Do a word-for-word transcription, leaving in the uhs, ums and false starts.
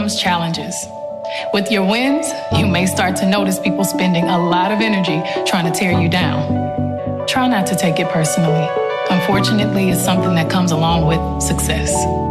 comes challenges. With your wins, you may start to notice people spending a lot of energy trying to tear you down. Try not to take it personally. Unfortunately, it's something that comes along with success.